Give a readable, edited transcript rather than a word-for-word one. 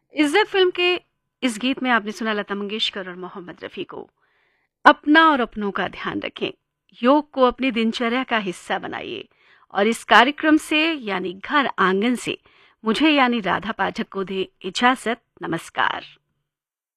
इज्जत फिल्म के इस गीत में आपने सुना लता मंगेशकर और मोहम्मद रफ़ी को। अपना और अपनों का ध्यान रखें, योग को अपनी दिनचर्या का हिस्सा बनाइए और इस कार्यक्रम से यानी घर आंगन से मुझे यानी राधा पाठक को दे इजाजत। नमस्कार।